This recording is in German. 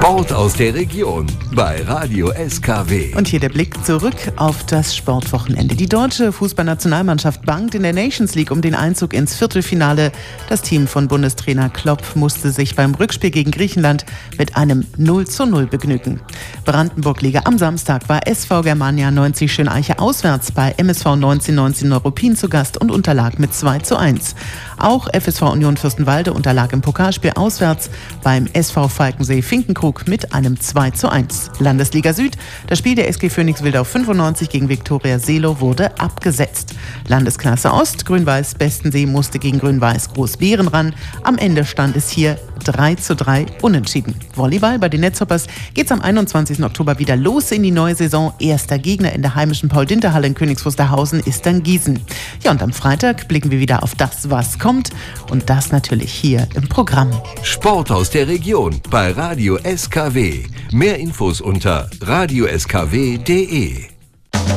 Sport aus der Region bei Radio SKW. Und hier der Blick zurück auf das Sportwochenende. Die deutsche Fußballnationalmannschaft bangt in der Nations League um den Einzug ins Viertelfinale. Das Team von Bundestrainer Klopp musste sich beim Rückspiel gegen Griechenland mit einem 0:0 begnügen. Brandenburg-Liga am Samstag war SV Germania 90 Schöneiche auswärts bei MSV 1919 Neuruppin zu Gast und unterlag mit 2:1. Auch FSV Union Fürstenwalde unterlag im Pokalspiel auswärts beim SV Falkensee Finkenkrug mit einem 2:1. Landesliga Süd, das Spiel der SG Phoenix Wildau 95 gegen Viktoria Seelow wurde abgesetzt. Landesklasse Ost, Grün-Weiß Bestensee musste gegen Grün-Weiß Großbeeren ran. Am Ende stand es hier 3:3 unentschieden. Volleyball bei den Netzhoppers geht's am 21. Oktober wieder los in die neue Saison. Erster Gegner in der heimischen Paul-Dinter-Halle in Königs Wusterhausen ist dann Gießen. Ja, und am Freitag blicken wir wieder auf das, was kommt. Und das natürlich hier im Programm. Sport aus der Region bei Radio SKW. Mehr Infos unter radioskw.de.